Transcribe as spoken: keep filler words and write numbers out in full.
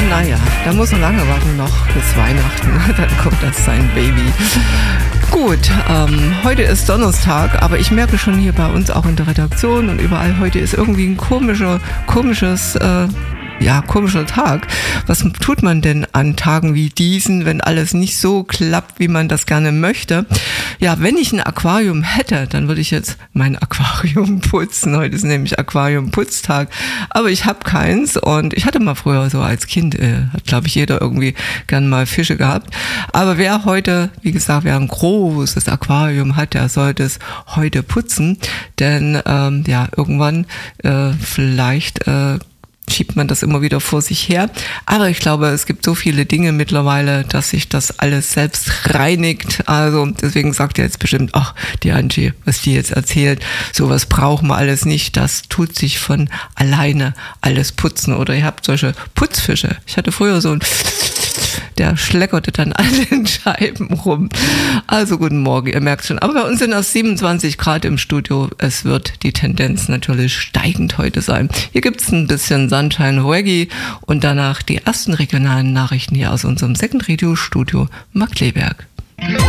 naja, da muss man lange warten noch bis Weihnachten. Dann kommt das sein Baby. Gut, ähm, heute ist Donnerstag, aber ich merke schon hier bei uns auch in der Redaktion und überall, heute ist irgendwie ein komischer, komisches, äh, ja, komischer Tag. Was tut man denn an Tagen wie diesen, wenn alles nicht so klappt, wie man das gerne möchte? Ja, wenn ich ein Aquarium hätte, dann würde ich jetzt mein Aquarium putzen. Heute ist nämlich Aquariumputztag, aber ich habe keins und ich hatte mal früher so als Kind, äh, hat glaube ich jeder irgendwie gern mal Fische gehabt. Aber wer heute, wie gesagt, wer ein großes Aquarium hat, der sollte es heute putzen, denn ähm, ja, irgendwann äh, vielleicht äh, schiebt man das immer wieder vor sich her. Aber ich glaube, es gibt so viele Dinge mittlerweile, dass sich das alles selbst reinigt. Also deswegen sagt ihr jetzt bestimmt, ach, die Angie, was die jetzt erzählt, sowas brauchen wir alles nicht. Das tut sich von alleine alles putzen. Oder ihr habt solche Putzfische. Ich hatte früher so ein der schleckerte dann an den Scheiben rum. Also guten Morgen, ihr merkt schon. Aber bei uns sind es siebenundzwanzig Grad im Studio. Es wird die Tendenz natürlich steigend heute sein. Hier gibt es ein bisschen Sunshine Reggae und danach die ersten regionalen Nachrichten hier aus unserem Second Radio Studio Markkleeberg.